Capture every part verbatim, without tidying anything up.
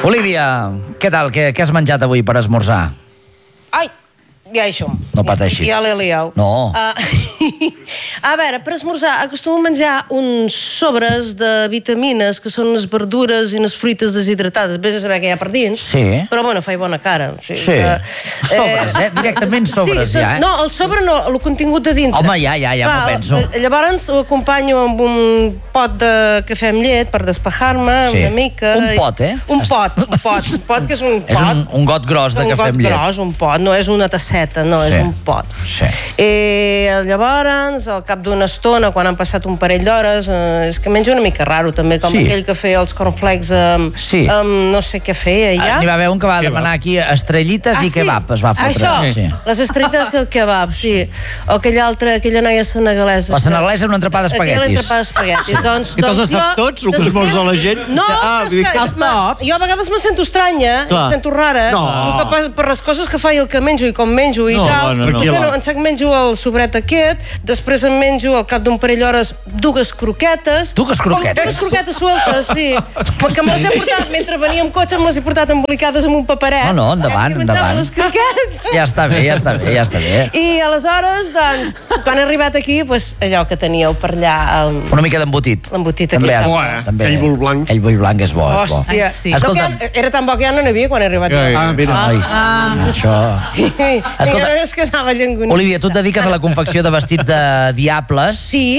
Olívia, què tal? Què, què has menjat avui per esmorzar? Ai, ja hi som. No pateixis. Ja l'he liat. No. Uh, a veure, per esmorzar acostumo a menjar uns sobres de vitamines, que són les verdures i les fruites deshidratades. Vés a saber què hi ha per dins. Sí. Però bueno, fa bona cara. O sigui, Sí. Que, Sobres, eh? Directament sobres, sí, ja, eh? No, el sobre no, el contingut de dintre. Home, ja, ja, ja m'ho penso. Llavors ho acompanyo amb un pot de cafè amb llet per despejar-me Sí. una mica. Un pot, eh? Un pot, un pot. Un pot que és un pot. És un, un got gros de cafè amb llet. Un got gros, un pot, no és una tasseta, no, Sí. és un pot. Sí. I llavors, al cap d'una estona, quan han passat un parell d'hores, eh, és que menjo una mica raro, també, com Sí. aquell que feia els cornflakes amb, Sí. amb no sé què feia, ja. N'hi va haver un que va demanar aquí estrellites i kebab, es va fotre. Això, Sí. les estrellites i el kebab, sí. O aquella altra, aquella noia senegalesa. La senegalesa era un entrepà d'espaguetis. Aquella entrepà d'espaguetis. Doncs, I te'ls doncs sap jo- tots, el que després- esmorza la gent? No, Ah, és vull dir que, que- els tops. Jo a vegades me sento estranya, Clar. me sento rara, No. el que passa per les coses que faig, el que menjo i com menjo i No, tal. no, no. Perquè no, em sap menjo el sobret aquest, després em menjo al cap d'un parell d'hores dues croquetes. Dues croquetes? Com, dues croquetes sueltes, sí. Perquè me les he portat, mentre venia amb cotxe, me les he portat embolicades amb un paperet. No, no, endavant, Eh, que m'entraven endavant. les croquetes. Ja està bé, ja està bé, ja està bé. I aleshores, doncs, quan he arribat aquí, pues, allò que teníeu per allà... El... Una mica d'embotit. L'embotit També aquest. has- Bo, eh? també. Aquell bull blanc. Aquell bull blanc és bo, és bo. Hòstia, sí. Escolta'm. No, que era tan bo que ja no n'hi havia quan he arribat. Ja, jo. ja. Ah, mira. Ai, això... I Escolta, ara és que anava llengonit. Olívia, tu et dediques a la confecció de vestits de diables. Sí. Eh?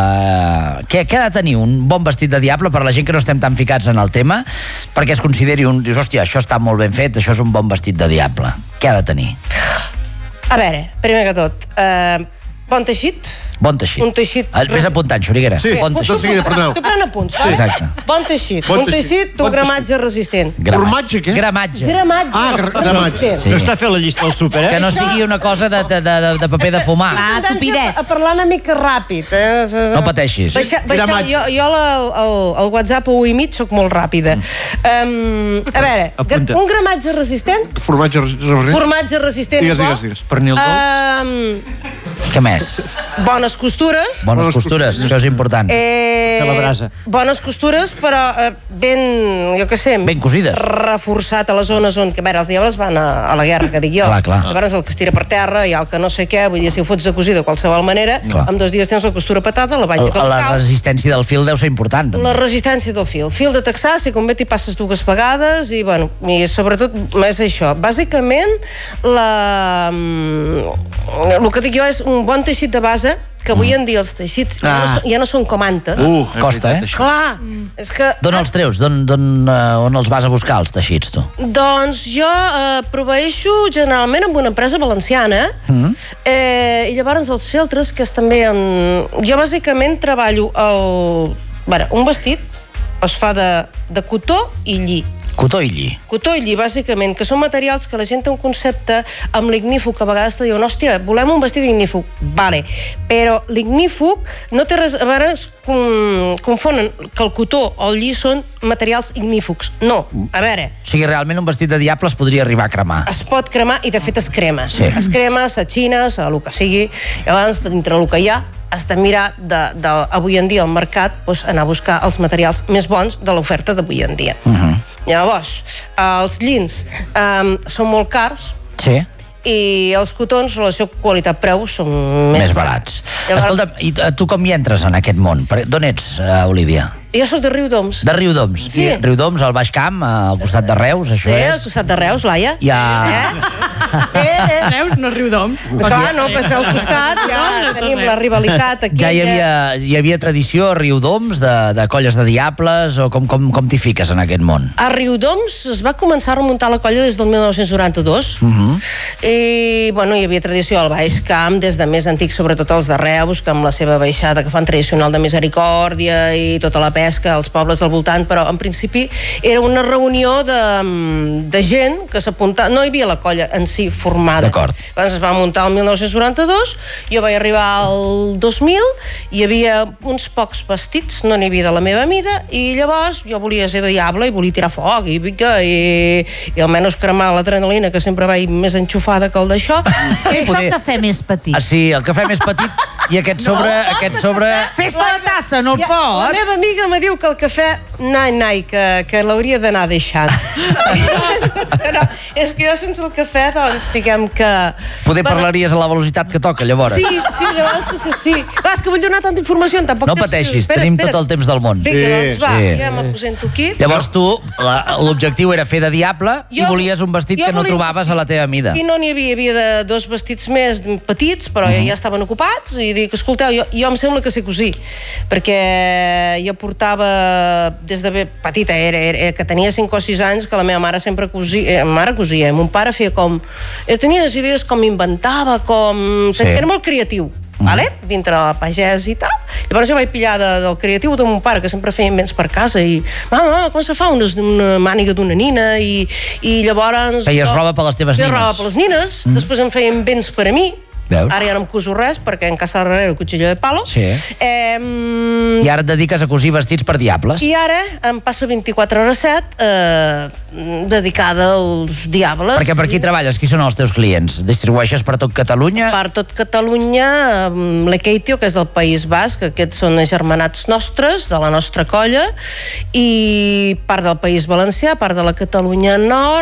Uh, què, què ha de tenir un bon vestit de diable per a la gent que no estem tan ficats en el tema? Perquè es consideri un... Dius, hòstia, això està molt ben fet, això és un bon vestit de diable. Què ha de tenir? A veure, primer que tot, uh, bon teixit. Bon teixit. Un teixit- Ah, Vés apuntant, Xuriguera. Sí. Bon Tu teixit. seguida, perdoneu. Tu pren apunts, Sí. vale? Exacte. Bon teixit. Bon un teixit. teixit, Bon un gramatge resistent. Gramatge. Formatge, què? Gramatge. Gramatge Ah, gra- gramatge. resistent. Sí. No està fent la llista del súper, Que eh? no sigui una cosa de, de, de, de paper de fumar. Ah, Tendència tupidet. A parlar una mica ràpid. Eh? No pateixis. Baixa, baixa, Gramatge. jo jo la- el, el WhatsApp a u i mig soc molt ràpida. Um, a veure, Apunta. un gramatge resistent, Formatge resistent. formatge resistent Digues, bo, digues, digues. Pernil dolç. um, Què més? bones costures, Bones Bones costures, això és important. eh, De la brasa. bones costures, però eh, ben, jo què sé, Ben cosides. reforçat a les zones on, que a veure, els diables van a, a la guerra, que dic jo. Clar, clar. Llavors el que es tira per terra i el que no sé què, vull dir, si ho fots de cosir de qualsevol manera, Clar. en dos dies tens la costura patada, la banya que La, el la cau, resistència del fil deu ser important. també. la resistència del fil. Fil de texà, si convé t'hi passes dues vegades i, bueno, i sobretot és això. Bàsicament, la... el que dic jo és un bon teixit de base, que avui en dia els teixits ja, no, Ah. són- ja no són com antes. Uh, Costa, eh? Clar, és que... D'on els treus? D'on, d'on, uh, on els vas a buscar, els teixits, tu? Doncs jo eh, proveeixo generalment amb una empresa valenciana Mm. eh, i llavors els feltres, que és també en... Jo bàsicament treballo el... Bueno, un vestit es fa de, de cotó i lli. Cotó i lli. Cotó i lli, bàsicament, que són materials que la gent té un concepte amb l'ignífug, que a vegades te diuen, hòstia, volem un vestit ignífug. Vale, però l'ignífug no té res... A vegades com, confonen que el cotó o el lli són materials ignífugs. No, a veure, O sigui, realment un vestit de diable es podria arribar a cremar. es pot cremar i de fet es crema. Sí. Es crema, s'atxines, el que sigui. Llavors, dintre el que hi ha, has de mirar de, de, avui en dia al mercat, doncs, anar a buscar els materials més bons de l'oferta d'avui en dia. Uh -huh. Llavors, els llins um, són molt cars Sí, i els cotons, relació qualitat-preu, són més, més barats. Llavors, Escolta, i uh, tu com hi entres en aquest món? Per- D'on ets, uh, Olívia? jo soc de Riudoms. De Riudoms. Sí. Riudoms, al Baix Camp, al costat de Reus, això Sí, al és. costat de Reus, Laia. Hi ha... Eh? Eh, eh. Reus no riu d'oms. Clar, no, però al costat ja tenim la rivalitat aquí. Ja hi havia, hi havia tradició a Riudoms de, de colles de diables, o com, com, com t'hi fiques en aquest món? A Riudoms es va començar a remuntar la colla des del mil nou-cents noranta-dos Uh -huh. i bueno, hi havia tradició al Baix Camp des de més antics, sobretot els de Reus, que amb la seva baixada que fan tradicional de Misericòrdia i tota la pesca als pobles al voltant, però en principi era una reunió de, de gent que s'apuntava, no hi havia la colla en si formada. D'acord. Llavors es va muntar el mil nou-cents noranta-dos, jo vaig arribar al dos mil, hi havia uns pocs vestits, no n'hi havia de la meva mida, i llavors jo volia ser de diable i volia tirar foc i pica i, i almenys cremar l'adrenalina, que sempre vaig més enxufada que el d'això. És Poder- el cafè més petit. Ah, sí, el cafè més petit I aquest sobre... No, aquest sobre... Fes-te la tassa, no el pot. La meva amiga me diu que el cafè, nai, nai, que, que l'hauria d'anar deixant. No, és que jo sense el cafè, doncs, diguem que... Poder parlaries a la velocitat que toca, llavors. Sí, sí, llavors potser sí. Clar, és que vull donar tanta informació en tan poc no temps. No pateixis, espera, tenim espera. tot el temps del món. Vinga, sí, doncs va, sí. ja m'aposento aquí. Llavors tu, l'objectiu era fer de diable jo, i volies un vestit que no trobaves a la teva mida. I no n'hi havia, hi havia de dos vestits més petits, però uh -huh. ja estaven ocupats, i dic, escolteu, jo, jo em sembla que sé cosir, perquè jo portava des de ben petita, era, era, que tenia cinc o sis anys, que la meva mare sempre cosia, eh, mare cosia, mon pare feia com... Jo tenia les idees com inventava, com... Sí. Era molt creatiu. Mm. Vale? Dintre de pagès i tal. Llavors jo vaig pillar de, del creatiu de mon pare, que sempre feia invents per casa, i mama, mama, com se fa una, una màniga d'una nina, i, i llavors... Feies jo, roba per les teves nines. Feies roba per les nines, mm. després em feia invents per a mi. Veus? Ara ja no em coso res, perquè en casa darrere el cuchillo de palo. Sí. Eh, I ara et dediques a cosir vestits per diables. I ara em passo vint-i-quatre hores set eh, dedicada als diables. Perquè per qui treballes? Qui són els teus clients? Distribueixes per tot Catalunya? Per tot Catalunya, l'Ekeitio, que és del País Basc, aquests són germanats nostres, de la nostra colla, i part del País Valencià, part de la Catalunya Nord,